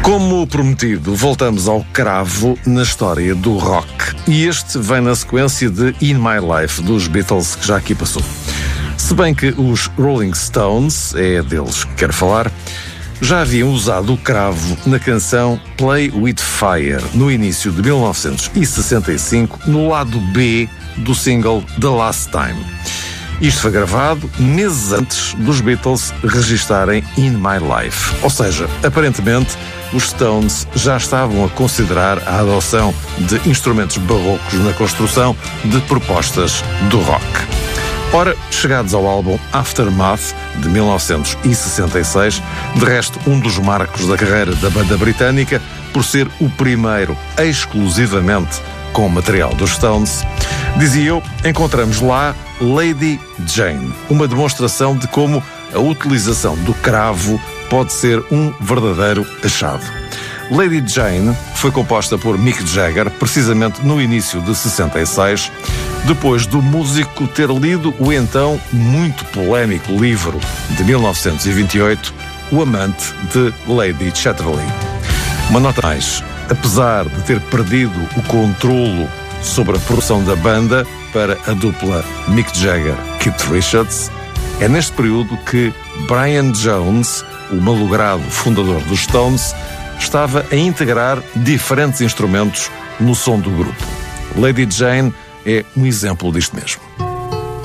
Como prometido, voltamos ao cravo na história do rock. E este vem na sequência de In My Life, dos Beatles, que já aqui passou. Se bem que os Rolling Stones, é deles que quero falar, já haviam usado o cravo na canção Play With Fire, no início de 1965, no lado B do single The Last Time. Isto foi gravado meses antes dos Beatles registarem In My Life. Ou seja, aparentemente, os Stones já estavam a considerar a adoção de instrumentos barrocos na construção de propostas do rock. Ora, chegados ao álbum Aftermath, de 1966, de resto um dos marcos da carreira da banda britânica, por ser o primeiro exclusivamente com material dos Stones, dizia eu, encontramos lá Lady Jane, uma demonstração de como a utilização do cravo pode ser um verdadeiro achado. Lady Jane foi composta por Mick Jagger, precisamente no início de 66, depois do músico ter lido o então muito polémico livro de 1928, O Amante de Lady Chatterley. Uma nota mais, apesar de ter perdido o controlo sobre a produção da banda para a dupla Mick Jagger-Keith Richards, é neste período que Brian Jones, o malogrado fundador dos Stones, estava a integrar diferentes instrumentos no som do grupo. Lady Jane é um exemplo disto mesmo.